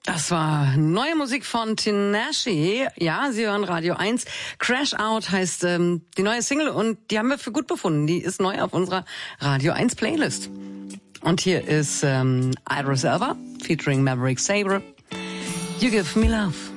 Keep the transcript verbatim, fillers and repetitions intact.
Das war neue Musik von Tinashe. Ja, Sie hören Radio eins. Crash Out heißt ähm, die neue Single und die haben wir für gut befunden. Die ist neu auf unserer Radio eins Playlist. Und hier ist ähm, Idris Elba featuring Maverick Sabre. You Give Me Love.